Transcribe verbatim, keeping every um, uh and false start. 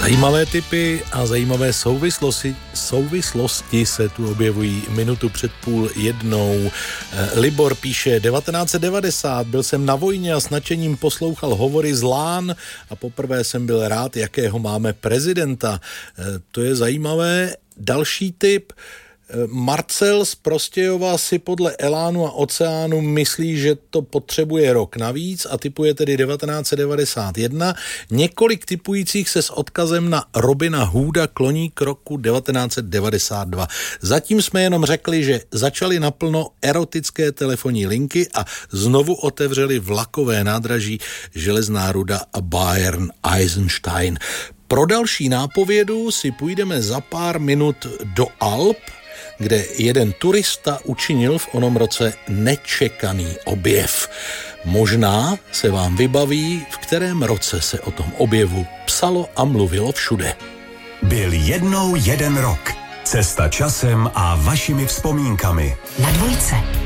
Zajímavé tipy a zajímavé souvislosti, souvislosti se tu objevují minutu před půl jednou. Libor píše, devatenáct set devadesát, byl jsem na vojně a s nadšením poslouchal hovory z lán a poprvé jsem byl rád, jakého máme prezidenta. To je zajímavé. Další tip, Marcel z Prostějova si podle Elánu a Oceánu myslí, že to potřebuje rok navíc a tipuje tedy devatenáct set devadesát jedna. Několik tipujících se s odkazem na Robina Hooda kloní k roku devatenáct set devadesát dva. Zatím jsme jenom řekli, že začaly naplno erotické telefonní linky a znovu otevřeli vlakové nádraží Železná ruda a Bayern Eisenstein. Pro další nápovědu si půjdeme za pár minut do Alp, kde jeden turista učinil v onom roce nečekaný objev. Možná se vám vybaví, v kterém roce se o tom objevu psalo a mluvilo všude. Byl jednou jeden rok. Cesta časem a vašimi vzpomínkami. Na dvojce.